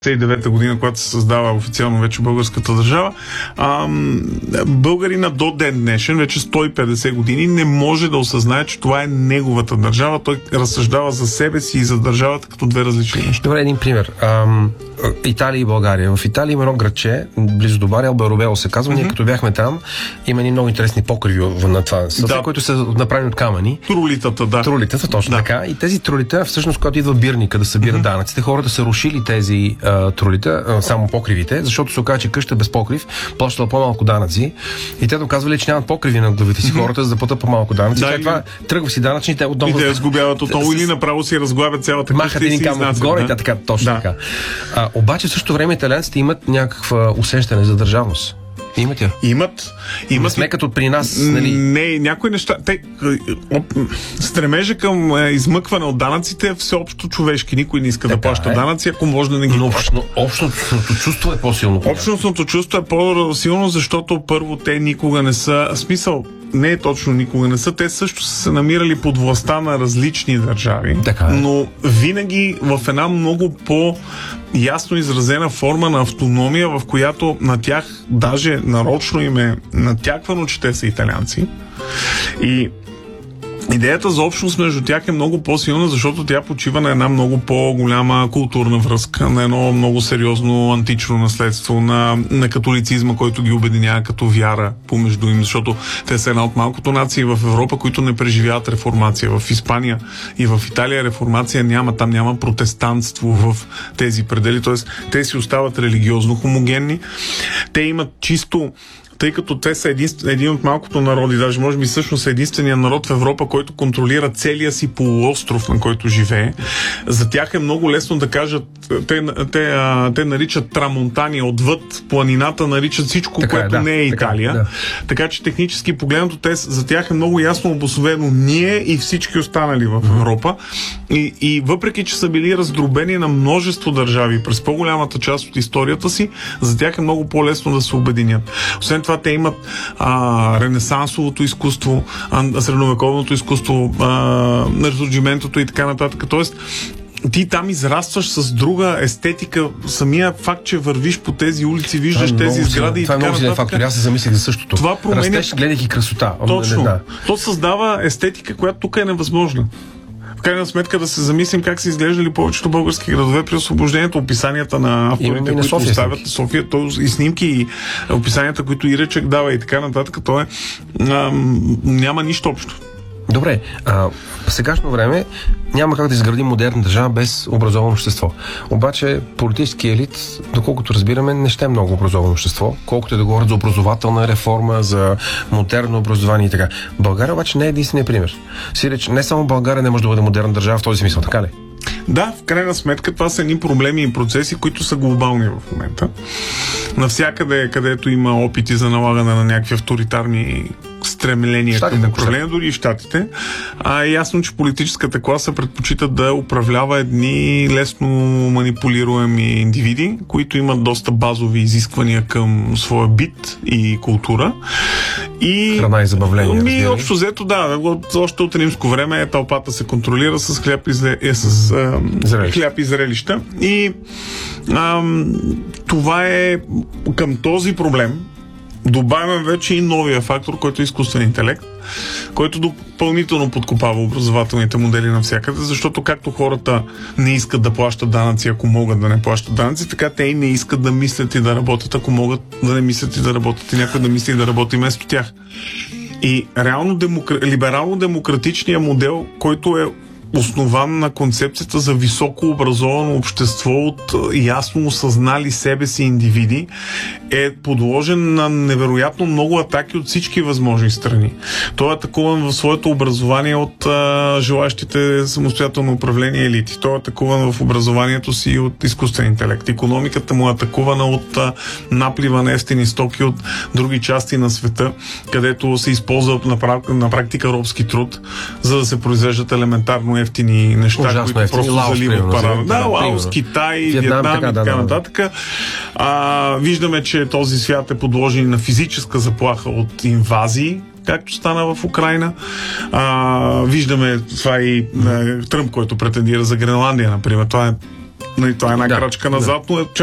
1989 година, когато се създава официално вече българската държава, българина до ден днешен, вече 150 години, не може да осъзнае, че това е неговата държава. Той разсъждава за себе си и за държавата като две различни неща. Добре, един пример. Италия и България. В Италия има едно градче, близо до Бария, Албаробело се казва. Ние като бяхме там, има едни много интересни покриви на това съвсем, които са направени от камъни. Трулитата, да. Трулитата, точно така. И тези трулита, всъщност, когато идва бирника да събира данъците, хората са рушили тези трулита, само покривите, защото се оказа, че къща без покрив плащала по-малко данъци. И те доказвали, че нямат покриви на главите си хората, за да платят по-малко данъци. Да, това тръгва си данъчни, те отново. И те изгубяват отново или направо си разглабят цялата къща. Махат един камък отгоре, така, точно така. Обаче в същото време италианците имат някаква усещане за държавност. Имат я? Имат. Сме като при нас, нали? Не, някои неща. Стремежа към измъкване от данъците е всеобщо човешки. Никой не иска да плаща данъци, ако може да не ги плаща. Но общностното чувство е по-силно. Общностното чувство е по-силно, защото първо те никога не са. Смисъл, не е точно никога не са. Те също са се намирали под властта на различни държави. Но винаги в една много ясно изразена форма на автономия, в която на тях даже нарочно им е натяквано, че те са италианци. И идеята за общност между тях е много по-силна, защото тя почива на една много по-голяма културна връзка, на едно много сериозно антично наследство, на католицизма, който ги обединява като вяра помежду им, защото те са една от малкото нации в Европа, които не преживяват реформация. В Испания и в Италия реформация няма, там няма протестантство в тези предели, т.е. те си остават религиозно хомогенни. Те имат чисто, тъй като те са един от малкото народи, даже може би всъщност единствения народ в Европа, който контролира целия си полуостров, на който живее. За тях е много лесно да кажат, те наричат Трамонтани, отвъд планината наричат всичко, което не е Италия. Така че технически погледнато, за тях е много ясно обособено ние и всички останали в Европа. И въпреки, че са били раздробени на множество държави през по-голямата част от историята си, за тях е много по-лесно да се обединят. Освен това, те имат ренесансовото изкуство, средновековното изкуство, ресурджиментото и така нататък. Тоест, ти там израстваш с друга естетика. Самия факт, че вървиш по тези улици, виждаш тези сгради и така нататък. Това е много силен фактор. Аз се замислих за същото. Това променя... Растеш, гледайки красота. Точно. То създава естетика, която тук е невъзможна. В крайна сметка да се замислим как са изглеждали повечето български градове при освобождението, описанията на авторите, които оставят София, и снимки, и описанията, които Иречек дава и така нататък, то няма нищо общо. Добре, в сегашно време няма как да изградим модерна държава без образовано общество. Обаче политически елит, доколкото разбираме, не ще е много образовано общество, колкото да говорят за образователна реформа, за модерно образование и така. България обаче не е единственият пример. Сиреч, не само България не може да бъде модерна държава в този смисъл, така ли? Да, в крайна сметка това са едни проблеми и процеси, които са глобални в момента. Навсякъде, където има опити за налагане на някакви авторитарни стремления към управление, дори и щатите. Ясно, че политическата класа предпочита да управлява едни лесно манипулируеми индивиди, които имат доста базови изисквания към своя бит и култура. И храна и забавление. Общо взето, да, още от римско време тълпата се контролира с хляб и зрелища. И това е към този проблем добавяме вече и новия фактор, който е изкуствен интелект, който допълнително подкопава образователните модели навсякъде, защото както хората не искат да плащат данъци, ако могат да не плащат данъци, така те и не искат да мислят и да работят, ако могат да не мислят и да работят, и някой да мисли и да работи вместо тях. И реално либерално-демократичният модел, който е основан на концепцията за високо образовано общество от ясно осъзнали себе си индивиди, е подложен на невероятно много атаки от всички възможни страни. Той е атакуван в своето образование от желащите самостоятелно управление елити. Той е атакуван в образованието си от изкуствен интелект. Икономиката му е атакувана от наплива на евтини стоки от други части на света, където се използва на практика робски труд, за да се произвеждат елементарно евтини неща, ужасно които просто заливат парада. Да, Лаос, Китай, Виетнам и така нататък. Виждаме, че този свят е подложен на физическа заплаха от инвазии, както стана в Украйна. Виждаме това и Тръмп, който претендира за Гренландия, например. Това е Това е една крачка назад, но